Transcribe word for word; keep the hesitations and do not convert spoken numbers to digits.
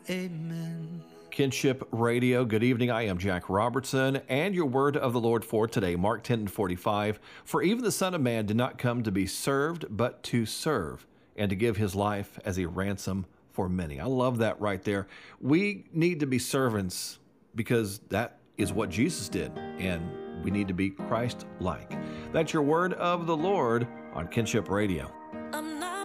Amen. Kinship Radio, good evening. I am Jack Robertson, and your word of the Lord for today, Mark ten and forty-five. For even the Son of Man did not come to be served, but to serve, and to give his life as a ransom for many. I love that right there. We need to be servants because that is what Jesus did, and we need to be Christ-like. That's your word of the Lord on Kinship Radio.